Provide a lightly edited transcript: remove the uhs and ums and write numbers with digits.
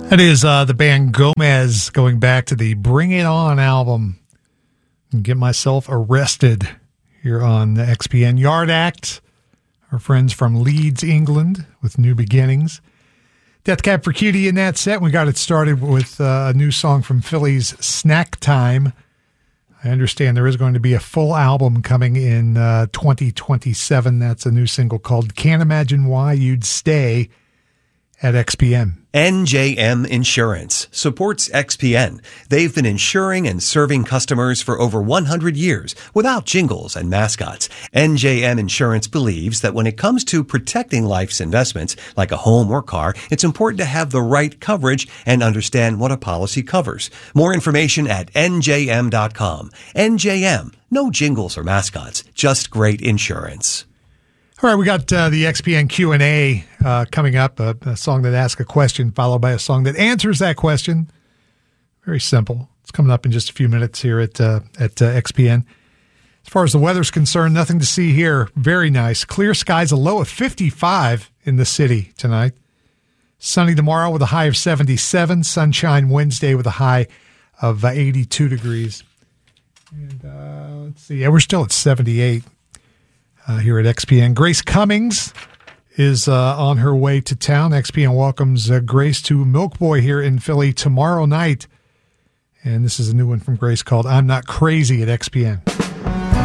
That is the band Gomez going back to the Bring It On album. Get Myself Arrested here on the XPN. Yard Act, our friends from Leeds, England, with New Beginnings. Death Cab for Cutie in that set. We got it started with a new song from Philly's Snack Time. I understand there is going to be a full album coming in 2027. That's a new single called Can't Imagine Why You'd Stay at XPN. NJM Insurance supports XPN. They've been insuring and serving customers for over 100 years without jingles and mascots. NJM Insurance believes that when it comes to protecting life's investments, like a home or car, it's important to have the right coverage and understand what a policy covers. More information at njm.com. NJM, no jingles or mascots, just great insurance. All right, we got the XPN Q&A coming up, a song that asks a question followed by a song that answers that question. Very simple. It's coming up in just a few minutes here at XPN. As far as the weather's concerned, nothing to see here. Very nice. Clear skies, a low of 55 in the city tonight. Sunny tomorrow with a high of 77. Sunshine Wednesday with a high of 82 degrees. And let's see. Yeah, we're still at 78. Here at XPN. Grace Cummings is on her way to town. XPN welcomes Grace to Milk Boy here in Philly tomorrow night. And this is a new one from Grace called I'm Not Crazy at XPN.